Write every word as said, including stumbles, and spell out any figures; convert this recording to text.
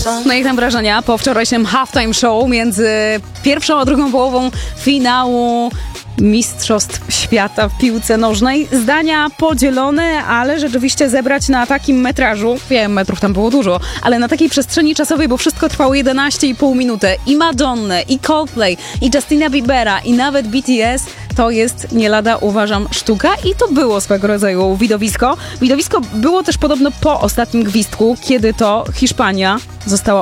No i tam wrażenia po wczorajszym halftime show między pierwszą a drugą połową finału Mistrzostw Świata w piłce nożnej. Zdania podzielone, ale rzeczywiście zebrać na takim metrażu, wiem, metrów tam było dużo, ale na takiej przestrzeni czasowej, bo wszystko trwało jedenaście i pół minuty. I Madonna, i Coldplay, i Justina Biebera, i nawet B T S. To jest nie lada, uważam, sztuka i to było swego rodzaju widowisko. Widowisko było też podobno po ostatnim gwizdku, kiedy to Hiszpania została